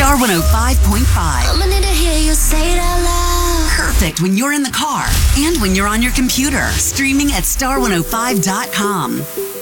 Star 105.5. I'ma need to hear you say it out loud. Perfect when you're in the car and when you're on your computer. Streaming at star105.com.